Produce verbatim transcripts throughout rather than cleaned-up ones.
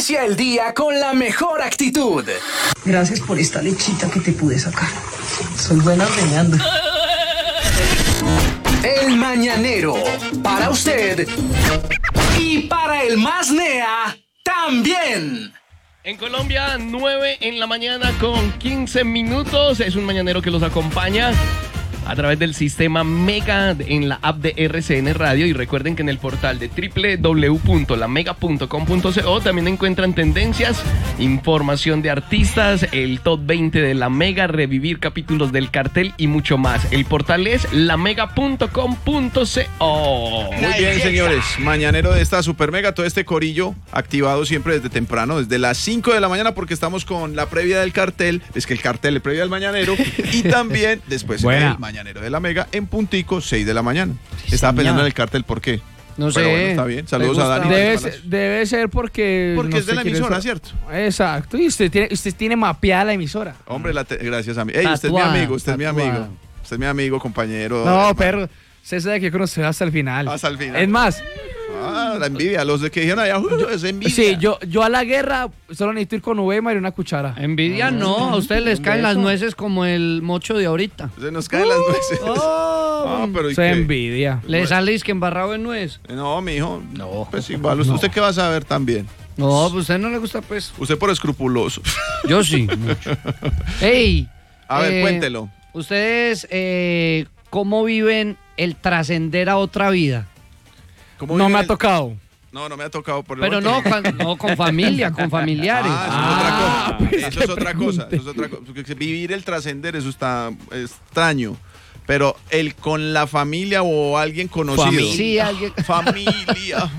Inicia el día con la mejor actitud. Gracias por esta lechita que te pude sacar. Soy buena ordeñando. El Mañanero, para usted y para el más nea también. En Colombia, nueve en la mañana con quince minutos. Es un mañanero que los acompaña a través del sistema Mega en la app de R C N Radio. Y recuerden que en el portal de doble u doble u doble u punto la mega punto com punto co también encuentran tendencias, información de artistas, el top veinte de La Mega, revivir capítulos del Cartel y mucho más. El portal es la mega punto com punto co. Muy bien, señores. Mañanero de esta super mega, todo este corillo activado siempre desde temprano, desde las cinco de la mañana, porque estamos con la previa del Cartel. Es que el Cartel es previa del Mañanero. Y también después el Mañanero de la Mega en puntico, seis de la mañana. Sí, Estaba señor. pensando en el Cartel, ¿por qué? No sé. Pero bueno, está bien. Saludos a Dani. Debe ser, debe ser porque... Porque no es de sé la quién emisora, ¿cierto? Exacto. Y usted tiene, usted tiene mapeada la emisora. Hombre, la te- gracias a mí. Ey, usted es mi Tatuada, amigo, usted es mi tatuada. amigo. Usted es mi amigo, compañero. No, hermano. perro. Se sabe que yo conocí hasta el final. Hasta el final. Es más, Ah, la envidia. Los de que dijeron allá, "Uh, es envidia". sí, yo, yo a la guerra solo necesito ir con Ubema y una cuchara. Envidia no, a ustedes les Un caen las beso. nueces como el mocho de ahorita. Se nos caen las nueces. Oh, Ah, pero ¿y Se qué? envidia. le sale que embarrado en nuez. No, mijo. No. Pues igual. ¿Usted qué va a saber también? No, pues a usted no le gusta pues. Usted por escrupuloso. Yo sí, mucho. Ey. A ver, eh, cuéntelo. Ustedes, eh, ¿cómo viven el trascender a otra vida? ¿Cómo No vive me ha el- tocado. No, no me ha tocado por el Pero momento. no, cuando- no con familia, con familiares. Ah, eso es otra cosa. Eso es otra cosa. pregunte. Eso es otra cosa. Porque vivir el trascender, eso está extraño. Pero el con la familia o alguien conocido. Sí, alguien. Familia.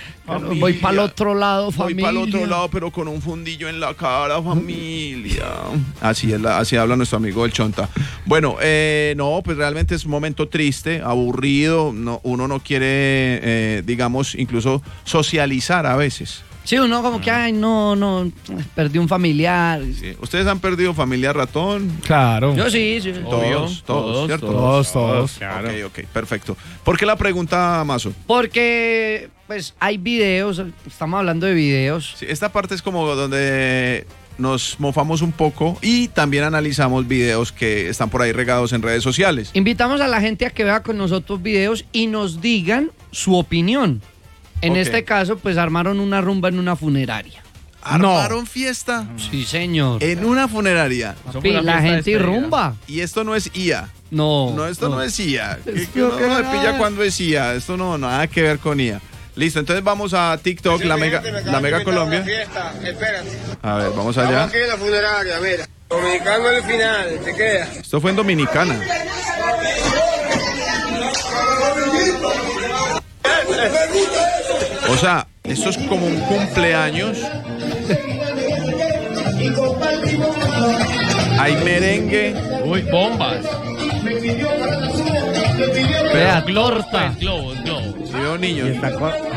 Voy para el otro lado, Voy familia. para el otro lado, pero con un fundillo en la cara, familia. Así es, la- así habla nuestro amigo el Chonta. Bueno, eh, no, pues realmente es un momento triste, aburrido. No, uno no quiere, eh, digamos, incluso socializar a veces. Sí, uno como que, ay, no, no, perdí un familiar. Sí. ¿Ustedes han perdido familia ratón? Claro. Yo sí, sí. Todos, todos, ¿cierto? Todos, todos. Ok, ok, perfecto. ¿Por qué la pregunta, Mazo? Porque, pues, hay videos, estamos hablando de videos. Sí, esta parte es como donde nos mofamos un poco y también analizamos videos que están por ahí regados en redes sociales. Invitamos a la gente a que vea con nosotros videos y nos digan su opinión. En Ok. este caso, pues, armaron una rumba en una funeraria. ¿Armaron fiesta Sí, señor. en una funeraria? Papi, la gente y rumba. Y esto no es I A. No. No, esto no, es I A. Que, que Esto uno no se que- pilla cuando es I A. Esto no, nada que ver con I A. Listo, entonces vamos a TikTok, la Mega, la Mega Colombia. Fiesta, espérate. A ver, vamos Vamos allá. aquí en la funeraria, mira. Dominicano al final, te queda. Esto fue en Dominicana. O sea, esto es como un cumpleaños. Hay merengue. Uy, bombas. Vea, torta. Globos, globos. Sí, veo niños.